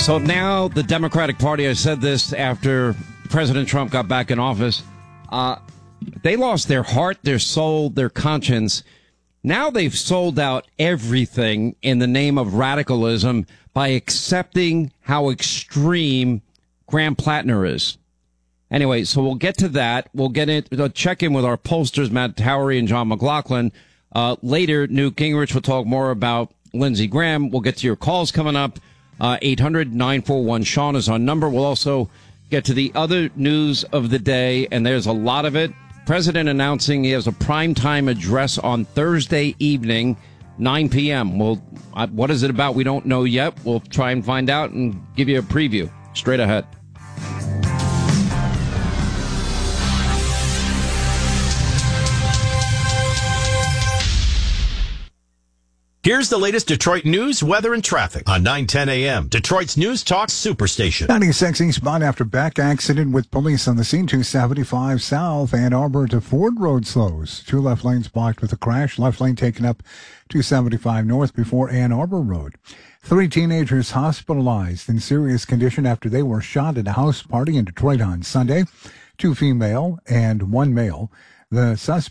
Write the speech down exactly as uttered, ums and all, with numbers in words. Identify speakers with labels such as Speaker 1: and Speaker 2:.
Speaker 1: So now the Democratic Party, I said this after President Trump got back in office, uh, they lost their heart, their soul, their conscience. Now they've sold out everything in the name of radicalism by accepting how extreme Graham Plattner is. Anyway, so we'll get to that. We'll get it. We'll check in with our pollsters, Matt Towery and John McLaughlin. Uh, later, Newt Gingrich will talk more about Lindsey Graham. We'll get to your calls coming up. Uh, eight hundred nine four one Sean is our number. We'll also get to the other news of the day, and there's a lot of it. President announcing he has a primetime address on Thursday evening, nine p.m. Well, uh, what is it about? We don't know yet. We'll try and find out and give you a preview straight ahead.
Speaker 2: Here's the latest Detroit news, weather, and traffic on nine ten a.m. Detroit's News Talk Superstation.
Speaker 3: ninety-six eastbound after back accident with police on the scene. two seventy-five south, Ann Arbor to Ford Road slows. Two left lanes blocked with a crash. Left lane taken up two seventy-five north before Ann Arbor Road. Three teenagers hospitalized in serious condition after they were shot at a house party in Detroit on Sunday. Two female and one male. The suspect